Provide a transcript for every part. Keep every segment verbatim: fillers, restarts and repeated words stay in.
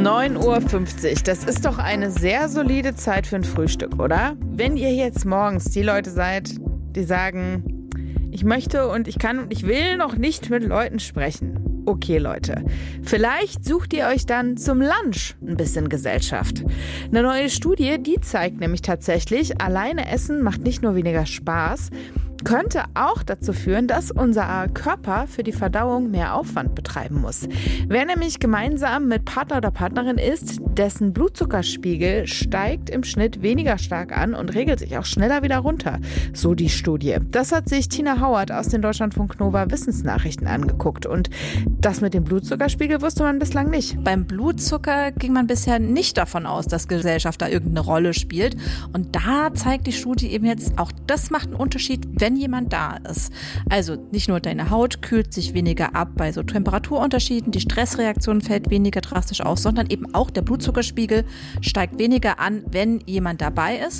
neun Uhr fünfzig, das ist doch eine sehr solide Zeit für ein Frühstück, oder? Wenn ihr jetzt morgens die Leute seid, die sagen, ich möchte und ich kann und ich will noch nicht mit Leuten sprechen. Okay, Leute, vielleicht sucht ihr euch dann zum Lunch ein bisschen Gesellschaft. Eine neue Studie, die zeigt nämlich tatsächlich, alleine essen macht nicht nur weniger Spaß, könnte auch dazu führen, dass unser Körper für die Verdauung mehr Aufwand betreiben muss. Wer nämlich gemeinsam mit Partner oder Partnerin isst, dessen Blutzuckerspiegel steigt im Schnitt weniger stark an und regelt sich auch schneller wieder runter. So die Studie. Das hat sich Tina Hauert aus den Deutschlandfunk Nova Wissensnachrichten angeguckt. Und das mit dem Blutzuckerspiegel wusste man bislang nicht. Beim Blutzucker ging man bisher nicht davon aus, dass Gesellschaft da irgendeine Rolle spielt. Und da zeigt die Studie eben jetzt, auch das macht einen Unterschied, wenn jemand da ist. Also nicht nur deine Haut kühlt sich weniger ab bei so Temperaturunterschieden, die Stressreaktion fällt weniger drastisch aus, sondern eben auch der Blutzuckerspiegel steigt weniger an, wenn jemand dabei ist.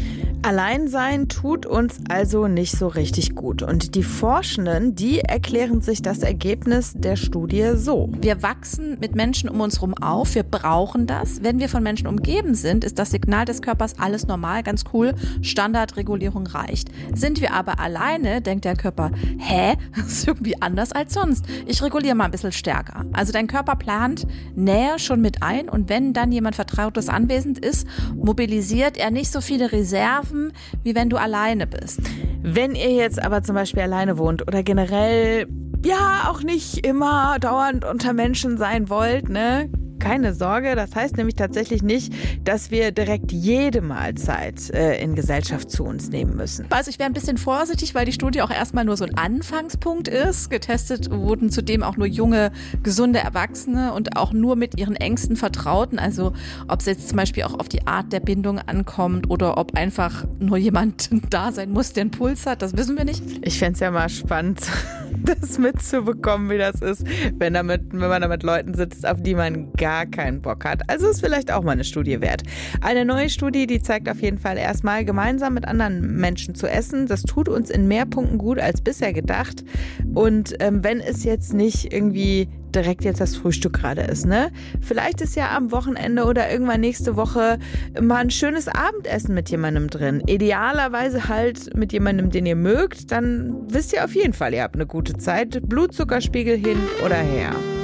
Alleinsein tut uns also nicht so richtig gut. Und die Forschenden, die erklären sich das Ergebnis der Studie so. Wir wachsen mit Menschen um uns herum auf, wir brauchen das. Wenn wir von Menschen umgeben sind, ist das Signal des Körpers alles normal, ganz cool, Standardregulierung reicht. Sind wir aber alleine, denkt der Körper, hä, das ist irgendwie anders als sonst. Ich reguliere mal ein bisschen stärker. Also dein Körper plant Nähe schon mit ein und wenn dann jemand Vertrautes anwesend ist, mobilisiert er nicht so viele Reserven, wie wenn du alleine bist. Wenn ihr jetzt aber zum Beispiel alleine wohnt oder generell ja auch nicht immer dauernd unter Menschen sein wollt, ne? Keine Sorge, das heißt nämlich tatsächlich nicht, dass wir direkt jede Mahlzeit äh, in Gesellschaft zu uns nehmen müssen. Also ich wäre ein bisschen vorsichtig, weil die Studie auch erstmal nur so ein Anfangspunkt ist. Getestet wurden zudem auch nur junge, gesunde Erwachsene und auch nur mit ihren engsten Vertrauten. Also ob es jetzt zum Beispiel auch auf die Art der Bindung ankommt oder ob einfach nur jemand da sein muss, der einen Puls hat, das wissen wir nicht. Ich fände es ja mal spannend, das mitzubekommen, wie das ist, wenn, damit, wenn man da mit Leuten sitzt, auf die man gar keinen Bock hat. Also ist vielleicht auch mal eine Studie wert. Eine neue Studie, die zeigt auf jeden Fall erstmal, gemeinsam mit anderen Menschen zu essen, das tut uns in mehr Punkten gut als bisher gedacht. Und ähm, wenn es jetzt nicht irgendwie direkt jetzt das Frühstück gerade ist, ne? Vielleicht ist ja am Wochenende oder irgendwann nächste Woche mal ein schönes Abendessen mit jemandem drin. Idealerweise halt mit jemandem, den ihr mögt. Dann wisst ihr auf jeden Fall, ihr habt eine gute Zeit. Blutzuckerspiegel hin oder her.